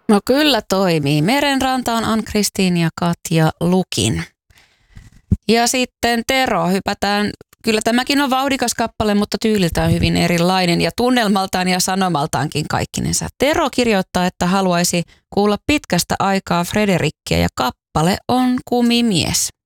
No kyllä toimii. Merenranta on Ann-Kristiina ja Katja Lukin. Ja sitten Tero, hypätään. Kyllä tämäkin on vauhdikas kappale, mutta tyyliltään hyvin erilainen ja tunnelmaltaan ja sanomaltaankin kaikkinensa. Tero kirjoittaa, että haluaisi kuulla pitkästä aikaa Frederikkiä ja kappale on Kumimies.